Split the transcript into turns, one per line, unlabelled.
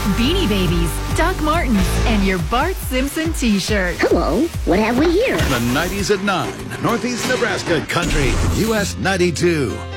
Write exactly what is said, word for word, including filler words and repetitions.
Beanie Babies, Doc Martens, and your Bart Simpson t-shirt.
Hello, what have we here?
The nineties at nine, Northeast Nebraska Country, U S ninety-two.